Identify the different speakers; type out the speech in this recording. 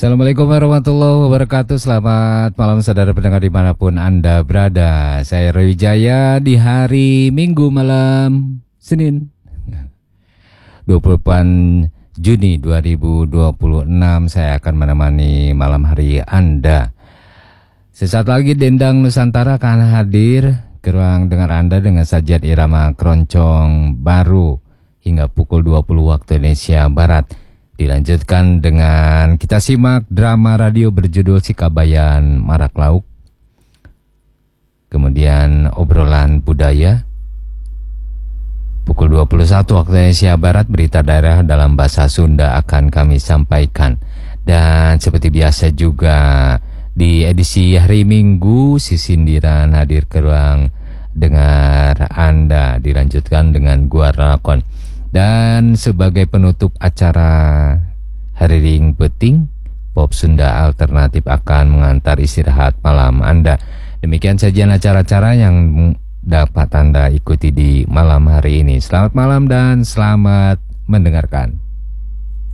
Speaker 1: Assalamualaikum warahmatullahi wabarakatuh. Selamat malam saudara pendengar dimanapun Anda berada. Saya Roy Wijaya di hari Minggu malam Senin 28 Juni 2026. Saya akan menemani malam hari Anda. Sesaat lagi Dendang Nusantara akan hadir ke ruang dengar Anda dengan sajian irama keroncong baru hingga pukul 20 waktu Indonesia Barat. Dilanjutkan dengan kita simak drama radio berjudul Sikabayan Marak Lauk. Kemudian obrolan budaya. Pukul 21 waktu Indonesia Barat berita daerah dalam bahasa Sunda akan kami sampaikan. Dan seperti biasa juga di edisi hari Minggu si sindiran hadir ke ruang dengar Anda. Dilanjutkan dengan gua lakon. Dan sebagai penutup acara Hari Ring Peting, Pop Sunda Alternatif akan mengantar istirahat malam Anda. Demikian sajian acara-acara yang dapat Anda ikuti di malam hari ini. Selamat malam dan selamat mendengarkan.